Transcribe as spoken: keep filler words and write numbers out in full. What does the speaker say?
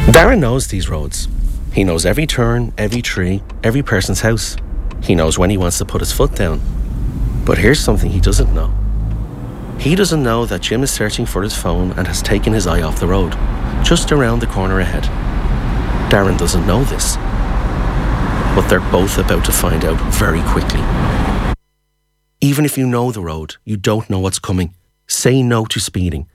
Darren knows these roads. He knows every turn, every tree, every person's house. He knows when he wants to put his foot down. But here's something he doesn't know. He doesn't know that Jim is searching for his phone and has taken his eye off the road, just around the corner ahead. Darren doesn't know this. But they're both about to find out very quickly. Even if you know the road, you don't know what's coming. Say no to speeding.